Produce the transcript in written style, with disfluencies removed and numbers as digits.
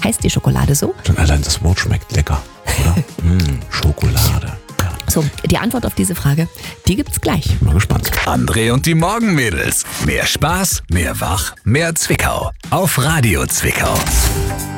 Heißt die Schokolade so? Schon allein das Wort schmeckt lecker, oder? Schokolade. Ja. So, die Antwort auf diese Frage, die gibt's gleich. Bin mal gespannt. André und die Morgenmädels. Mehr Spaß, mehr Wach, mehr Zwickau. Auf Radio Zwickau.